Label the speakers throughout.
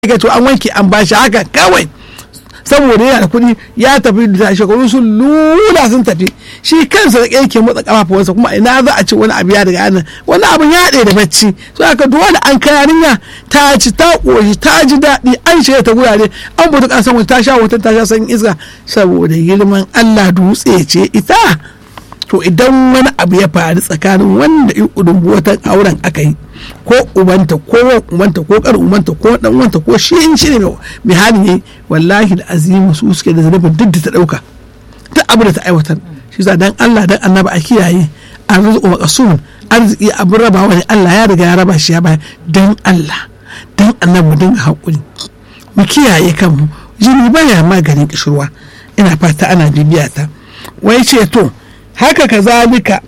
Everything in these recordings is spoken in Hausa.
Speaker 1: ga to an wanke an bashi haka kawai saboda yana da kuɗi ya tafi da shekaru sun lula sun tafi shi kansa da yake motsa kafafuwansa kuma ina za a ci wani abu ya daga nan wani abun ya haɗe da bacci so aka dole an kai yarinya ta ci ta ƙoshi ta ji daɗi an shiga ta gurare an buta ƙasan wata ta sha wata ta sha san iska saboda girman Allah dutse ce ita to idan wani abu ya faru tsakanin wanda ya ƙudumbu watan auren aka yi ko ubanta ko ubanta ko kar ubanta ko dan uwanta ko shi in shi ne mai hali ne wallahi da azimu su suke da zanubin duk da ta dauka duk abu da ta aiwatar shi za dan Allah dan annabi a kiyaye arzuqu maqsum arziki abin rabawa ne Allah ya riga ya raba shi ya ba dan Allah dan annabi din hakuri mu kiyaye kanmu jini baya maganin kishirwa ina fata ana bibiya ta wai ce to haka kazalika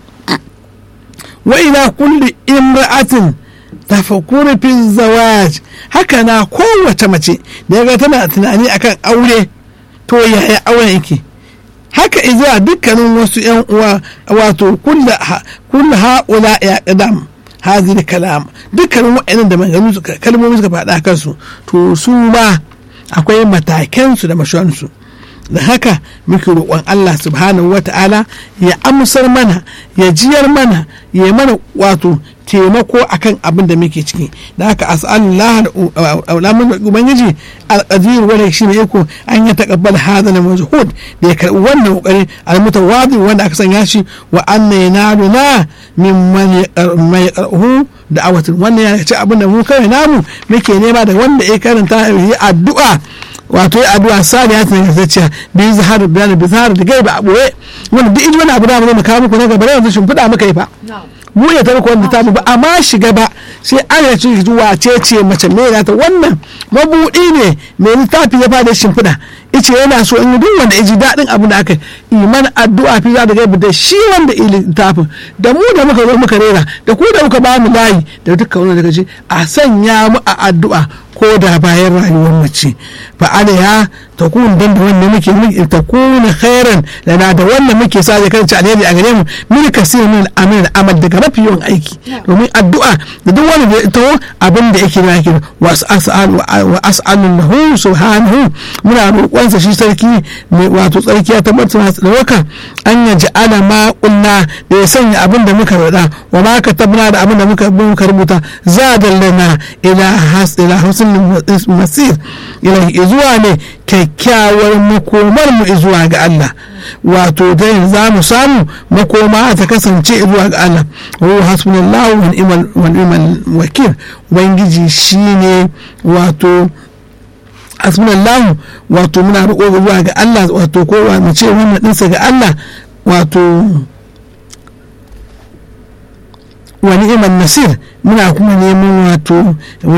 Speaker 1: wa ila kulli imra'atin tafakkuri fi zawaj haka na kowace mace da yaga tana tunani akan aure to yaya auren yake haka izuwa dukkanin wasu yan uwa wato kullu haula ya qadam hazil kalam dukkanin wa'annan da maganganu kalmomi suka faɗa kansu to su ba akwai matakan su da mashuwan su da haka muke roƙon Allah subhanahu wata'ala ya amsar mana ya jiyar mana ya mana wato taimako akan abin da muke ciki da haka as'alullah alamun ubangiji alqadir wala shi ne yako an ya taqabbal hadha al-majhud da ya karbi wannan kokari al-mutawadi wanda aka sanya shi wa anna yanaluna mimman yaqrahu da'awatin wannan ya ce abin da mu kai namu muke nema da wanda ya karanta yi addu'a wato ya addu'a salihat ne gaskiya bi zahar bayan bi zahar da gaiba aboye wanda duk wani abu da mu kawo muku na gaba yanzu shin fida muka yi fa mu ya tarko wanda ta ba amma shiga ba sai an ya ci zuwa ce mace me za ta wannan mabudi ne mai littafi ya fada shin fida ice yana so in duk wanda ya ji daɗin abin da aka iman addu'a fi za da gaiba da shi wanda littafin da mu da muka zo muka rera da ku da muka ba mu layi da dukkan wanda daga ji a sanya mu a addu'a ko da bayan rayuwar mace fa alaiha takun dan da wannan muke takuna khairan lana da wannan muke sa zai kanci alheri a gare mu min kasirin min amin amal daga mafi yawan aiki domin addu'a da duk wani da ita abin da yake yake wa as'alu lahu subhanahu muna roƙonsa shi sarki mai wato tsarki ya tabbata da waka an ya ja'ala ma qulna da ya sanya abin da muka rada wa ma katabna da abin da muka rubuta zadallana ila husnul masir ila zuwa ne kyakkyawar makomar mu zuwa ga Allah wato dai za mu samu makoma ta kasance zuwa ga Allah wa hasbunallahu wa ni'mal wakil ubangiji shine wato hasbunallahu wato muna roƙo zuwa ga Allah wato ko mu ce wannan dinsa ga Allah wato wani iman nasir muna kuma neman wato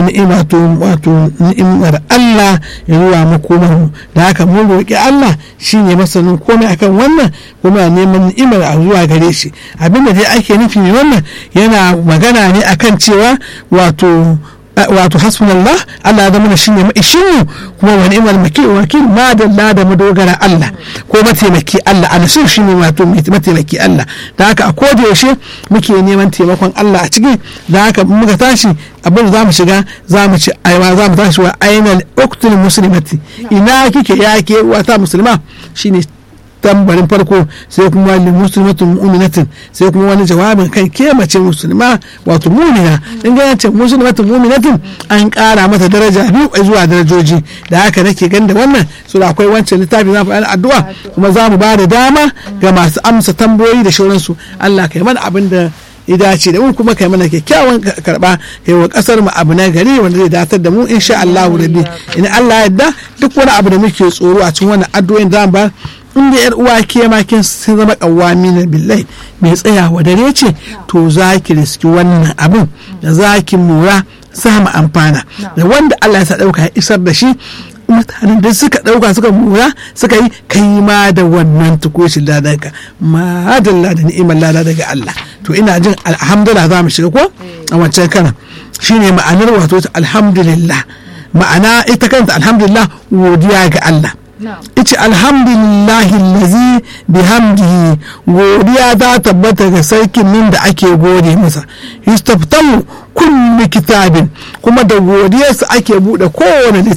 Speaker 1: ni'imar Allah ya zuwa makomar da haka mun roƙi Allah shine masanin komai akan wannan kuma neman ni'imar a zuwa gare shi abinda dai ake nufi ne wannan yana magana ne akan cewa wato hasbunallah Allah da mana shine maishin kuma wani imal wakil ma da madogara Allah ko mataimaki Allah anasir shine wato mataimaki Allah da haka a koda yaushe muke neman taimakon Allah a cikin da haka muka tashi abin zamu shiga zamu ci aiwa zamu tashi wa ainal uqtul muslimati ina kike yake wata musulma shine tambarin farko sai kuma wani muslimatun mu'minatin sai kuma wani jawabin kai ke mace musulma wato mu'mina in ga yace muslimatun mu'minatin an kara mata daraja biyu zuwa darajoji da haka nake ganda wannan so da akwai wancan littafi za mu yi addu'a kuma za mu ba da dama ga masu amsa tambayoyi da shauransu Allah kai mana abin da ya dace da mu kuma kai mana kyakkyawan karba kai wa kasar mu abu na gari wanda zai datar da mu insha Allah rabbi in Allah yadda duk wani abu da muke tsoro a cikin wannan addu'o'in da ba inda yar uwa ke ma kin sun zama kawami na billahi mai tsayawa dare ce to zaki riski wannan abin da zaki mura sama amfana da wanda Allah ya sa dauka ya isar da shi mutanen da suka dauka suka mura suka yi kai ma da wannan tukoshin ladanka ma dalla da ni'imar lada daga Allah to ina jin alhamdulillah za mu shiga ko a wancan kana shine ma'anar wato alhamdulillah ma'ana ita kanta alhamdulillah godiya ga Allah ice alhamdulillahi allazi bihamdihi godiya ta tabbata ga sarkin nan da ake gode masa yustaftahu kullu kitabin kuma da godiyarsa ake bude kowane